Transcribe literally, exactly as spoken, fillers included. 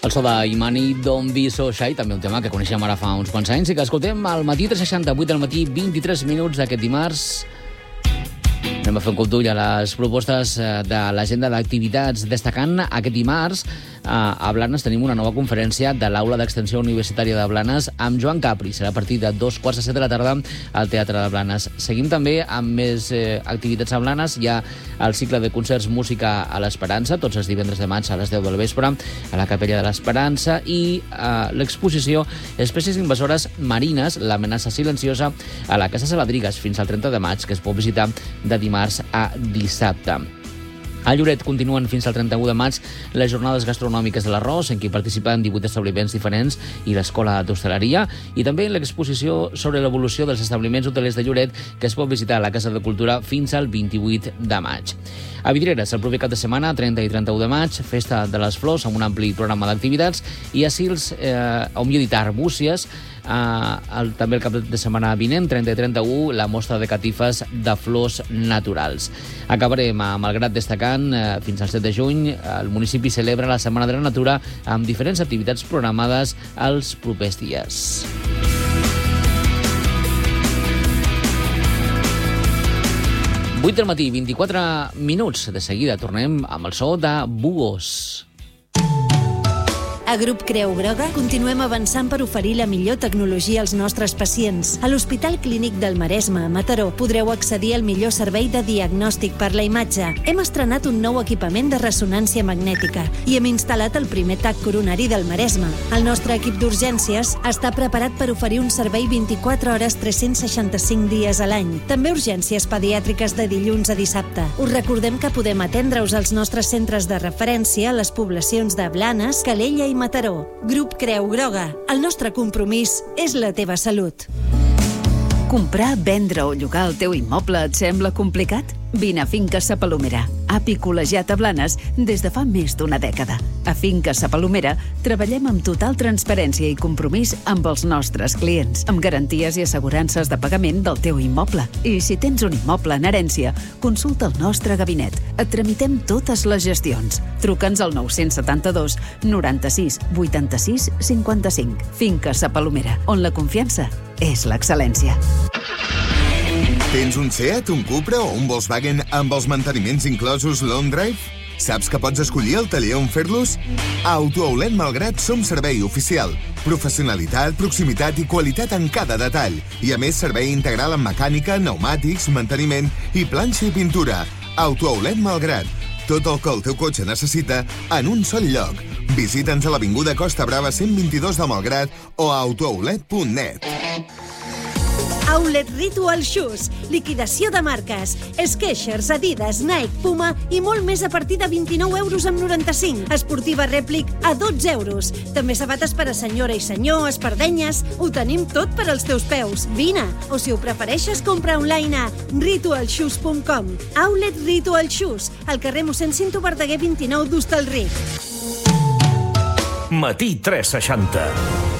El so d'Imani, Don't Be So Shy, també un tema que coneixem ara fa uns quants anys i que escoltem al matí tres seixanta-vuit del matí, vint-i-tres minuts d'aquest dimarts. Anem a fer un cop d'ull a les propostes de l'agenda d'activitats, destacant aquest dimarts. A Blanes tenim una nova conferència de l'Aula d'Extensió Universitària de Blanes amb Joan Capri. Serà a partir de dos quarts de set de la tarda al Teatre de Blanes. Seguim també amb més eh, activitats a Blanes. Hi ha el cicle de concerts Música a l'Esperança, tots els divendres de maig a les deu del vespre, a la Capella de l'Esperança, i eh, l'exposició Espècies invasores marines, l'amenaça silenciosa, a la Casa Saladrigues fins al trenta de maig, que es pot visitar de dimarts a dissabte. A Lloret continuen fins al trenta-u de maig les jornades gastronòmiques de l'Arròs, en què participen divuit establiments diferents i l'Escola d'Hostaleria, i també l'exposició sobre l'evolució dels establiments hotelers de Lloret, que es pot visitar a la Casa de Cultura fins al vint-i-vuit de maig. A Vidreres, el proper cap de setmana, trenta i trenta-u de maig, Festa de les Flors, amb un ampli programa d'activitats, i a Sils, eh, on millor dit, a Arbúcies, eh, el, també el cap de setmana vinent, trenta i trenta-u, la mostra de catifes de flors naturals. Acabarem a Malgrat destacant, eh, fins al set de juny, el municipi celebra la Setmana de la Natura amb diferents activitats programades els propers dies. vuit del matí, vint-i-quatre minuts. De seguida tornem amb el so de Bugos. A Grup Creu Groga continuem avançant per oferir la millor tecnologia als nostres pacients. A l'Hospital Clínic del Maresme, a Mataró, podreu accedir al millor servei de diagnòstic per la imatge. Hem estrenat un nou equipament de ressonància magnètica i hem instal·lat el primer tac coronari del Maresme. El nostre equip d'urgències està preparat per oferir un servei vint-i-quatre hores tres-cents seixanta-cinc dies a l'any. També urgències pediàtriques de dilluns a dissabte. Us recordem que podem atendre-us als nostres centres de referència a les poblacions de Blanes, Calella i Mataró. Grup Creu Groga. El nostre compromís és la teva salut. Comprar, vendre o llogar el teu immoble et sembla complicat? Vine a Finca Sa Palomera, api col·legiat a Blanes des de fa més d'una dècada. A Finca Sa Palomera treballem amb total transparència i compromís amb els nostres clients, amb garanties i assegurances de pagament del teu immoble. I si tens un immoble en herència, consulta el nostre gabinet. Et tramitem totes les gestions. Truca'ns al nou-cents setanta-dos noranta-sis vuitanta-sis cinquanta-cinc. Finca Sa Palomera, on la confiança és l'excel·lència. Tens un Seat, un Cupra o un Volkswagen amb els manteniments inclosos Long Drive? Saps que pots escollir el taller on fer-los? A Autooutlet Malgrat som servei oficial. Professionalitat, proximitat i qualitat en cada detall. I a més servei integral en mecànica, pneumàtics, manteniment i planxa i pintura. Autooutlet Malgrat. Tot el que el teu cotxe necessita en un sol lloc. Visita'ns a l'Avinguda Costa Brava cent vint-i-dos de Malgrat o a autooutlet punt net. Outlet Ritual Shoes, liquidació de marques, Skechers, Adidas, Nike, Puma i molt més a partir de vint-i-nou euros amb noranta-cinc. Esportiva Replic a dotze euros. També sabates per a senyora i senyor, espardenyes, ho tenim tot per als teus peus. Vine, o si ho prefereixes, compra online a ritual shoes punt com. Outlet Ritual Shoes, al carrer mossèn Cinto Verdaguer vint-i-nou d'Hostalric. Matí tres seixanta.